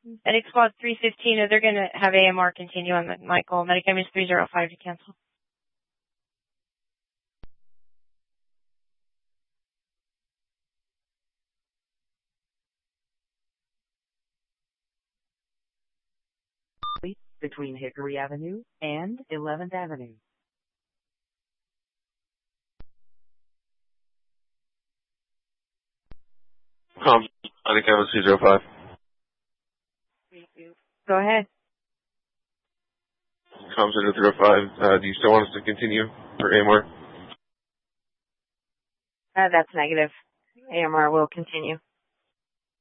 Medic Squad 315, they're going to have AMR continue on Michael. Medic image 305 to cancel. Between Hickory Avenue and 11th Avenue. I think I was 205. Go ahead. Comms 205. Do you still want us to continue for AMR? That's negative. AMR will continue.